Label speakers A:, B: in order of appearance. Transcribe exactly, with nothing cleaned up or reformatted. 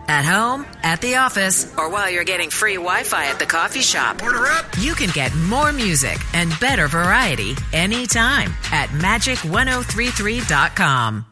A: At home, at the office, or while you're getting free Wi-Fi at the coffee shop.
B: Order up!
A: You can get more music and better variety anytime at magic ten thirty-three dot com.